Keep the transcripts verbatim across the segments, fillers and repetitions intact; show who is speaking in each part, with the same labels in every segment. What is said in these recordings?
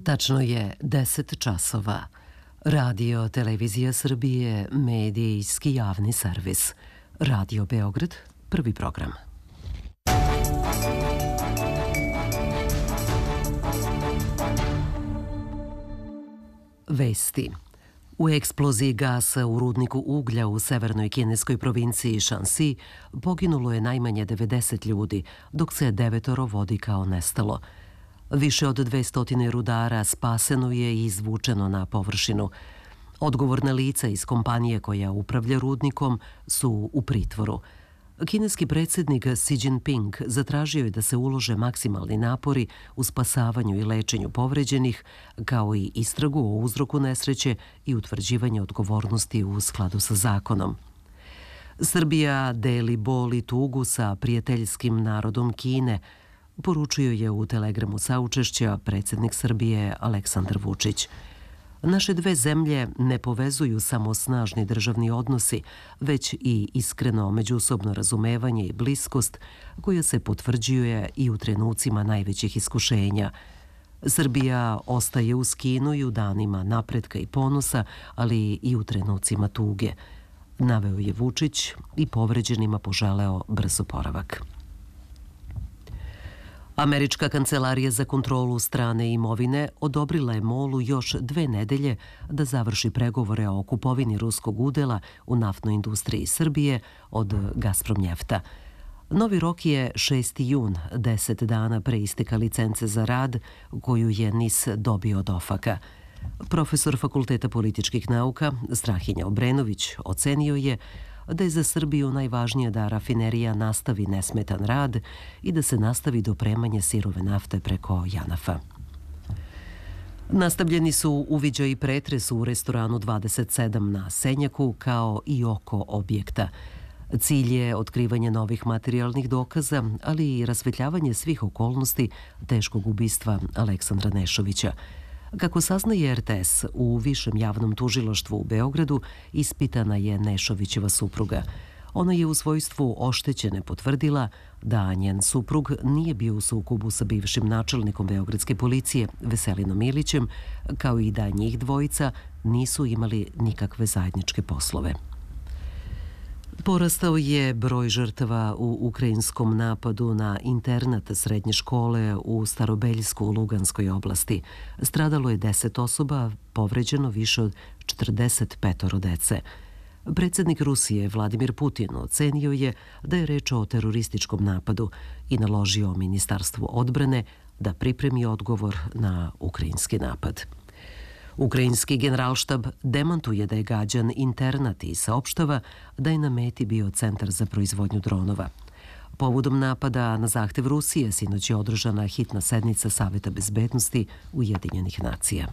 Speaker 1: Tačno je deset časova. Radio Televizija Srbije, medijski javni servis. Radio Beograd, prvi program. Vesti. U eksploziji gasa u rudniku uglja u severnoj kineskoj provinciji Shanxi poginulo je najmanje devedeset ljudi, dok se devetoro vodi kao nestalo. Više od dvesta rudara spaseno je i izvučeno na površinu. Odgovorna lica iz kompanije koja upravlja rudnikom su u pritvoru. Kineski predsjednik Xi Jinping zatražio je da se ulože maksimalni napori u spasavanju i lečenju povređenih, kao i istragu o uzroku nesreće i utvrđivanje odgovornosti u skladu sa zakonom. Srbija deli bol i tugu sa prijateljskim narodom Kine, poručio je u telegramu saučešća predsjednik Srbije Aleksandar Vučić. Naše dve zemlje ne povezuju samo snažni državni odnosi, već i iskreno međusobno razumevanje i bliskost koja se potvrđuje i u trenucima najvećih iskušenja. Srbija ostaje uz Kinu i u danima napretka i ponosa, ali i u trenucima tuge. Naveo je Vučić i povređenima poželeo brz oporavak. Američka kancelarija za kontrolu strane imovine odobrila je MOL-u još dve nedelje da završi pregovore o kupovini ruskog udela u naftnoj industriji Srbije od Gazpromnjefta. Novi rok je šesti jun, deset dana pre isteka licence za rad koju je N I S dobio od OFAK-a. Profesor Fakulteta političkih nauka Strahinja Obrenović ocenio je da je za Srbiju najvažnije da rafinerija nastavi nesmetan rad i da se nastavi dopremanje sirove nafte preko Janafa. Nastavljeni su uviđaj i pretres u restoranu dvadeset sedam na Senjaku kao i oko objekta. Cilj je otkrivanje novih materijalnih dokaza, ali i rasvetljavanje svih okolnosti teškog ubistva Aleksandra Nešovića. Kako saznaje R T S, u Višem javnom tužilaštvu u Beogradu ispitana je Nešovićeva supruga. Ona je u svojstvu oštećene potvrdila da njen suprug nije bio u sukobu sa bivšim načelnikom beogradske policije Veselinom Ilićem, kao i da njih dvojica nisu imali nikakve zajedničke poslove. Porastao je broj žrtava u ukrajinskom napadu na internat srednje škole u Starobeljsku u Luganskoj oblasti. Stradalo je deset osoba, povređeno više od četrdeset pet dece. Predsjednik Rusije Vladimir Putin ocenio je da je reč o terorističkom napadu i naložio Ministarstvu odbrane da pripremi odgovor na ukrajinski napad. Ukrajinski generalštab demantuje da je gađan internat i saopštava da je na meti bio centar za proizvodnju dronova. Povodom napada na zahtev Rusije sinoć je održana hitna sednica Saveta bezbednosti Ujedinjenih nacija.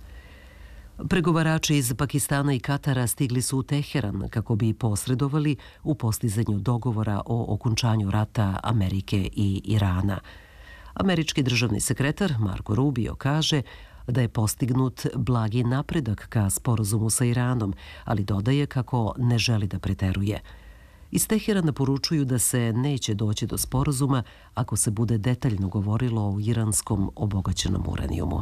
Speaker 1: Pregovarači iz Pakistana i Katara stigli su u Teheran kako bi posredovali u postizanju dogovora o okončanju rata Amerike i Irana. Američki državni sekretar Marco Rubio kaže da je postignut blagi napredak ka sporazumu sa Iranom, ali dodaje kako ne želi da preteruje. Iz Teherana poručuju da se neće doći do sporazuma ako se bude detaljno govorilo o iranskom obogaćenom uranijumu.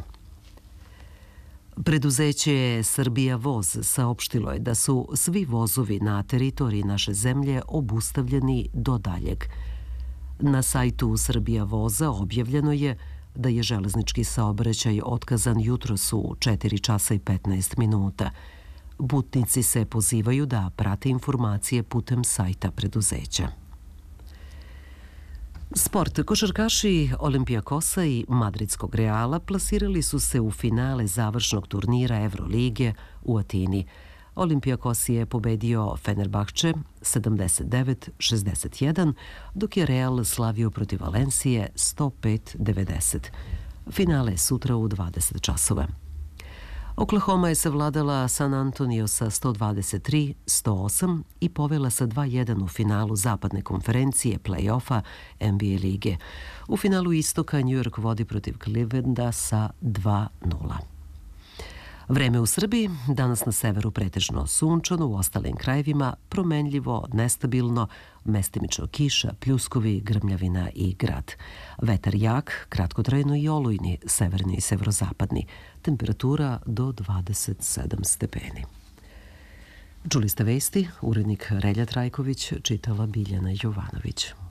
Speaker 1: Preduzeće Srbija Voz saopštilo je da su svi vozovi na teritoriji naše zemlje obustavljeni do daljeg. Na sajtu Srbija Voza objavljeno je da je železnički saobraćaj otkazan jutros u četiri časa i petnaest minuta. Putnici se pozivaju da prate informacije putem sajta preduzeća. Sport. Košarkaši Olimpijakosa i Madridskog Reala plasirali su se u finale završnog turnira Evrolige u Atini. Olimpijakos je pobedio Fenerbahče sedamdeset devet šezdeset jedan, dok je Real slavio protiv Valencije sto pet devedeset. Finale je sutra u dvadeset časova. Oklahoma je savladala San Antonio sa sto dvadeset tri sto osam i povela sa dva jedan u finalu zapadne konferencije play-offa N B A lige. U finalu istoka New York vodi protiv Clevelanda sa dva nula. Vreme u Srbiji, danas na severu pretežno sunčano, u ostalim krajevima promenljivo, nestabilno, mestimično kiša, pljuskovi, grmljavina i grad. Vetar jak, kratkotrajno i olujni, severni i severozapadni. Temperatura do dvadeset sedam stepeni. Čuli ste vesti, urednik Relja Trajković, čitala Biljana Jovanović.